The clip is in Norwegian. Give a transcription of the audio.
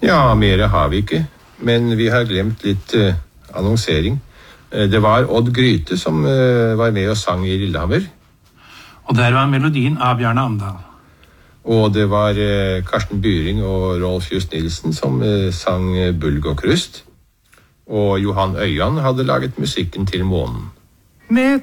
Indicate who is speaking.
Speaker 1: Ja, mer har vi ikke, men vi har glemt litt annonsering. Det var Odd Gryte som var med og sang i Lillehammer.
Speaker 2: Og der var melodien av Bjarne Amdal.
Speaker 1: Og det var Karsten Byring og Rolf Just Nilsen som sang Bulg og Krust. Og Johan Øyan hadde laget musikken til Månen.
Speaker 2: Med